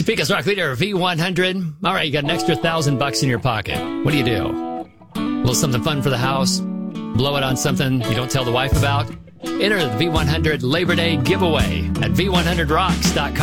Topeka's Rock Leader V100. All right, you got an extra $1,000 in your pocket. What do you do? A little something fun for the house? Blow it on something you don't tell the wife about? Enter the V100 Labor Day giveaway at V100rocks.com.